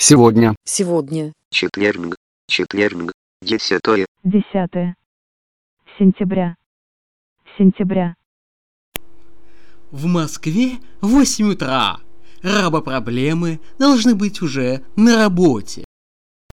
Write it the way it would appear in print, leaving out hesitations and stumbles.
Сегодня. Сегодня. Четверг, 10 сентября. В Москве 8 утра. Рабопроблемы должны быть уже на работе.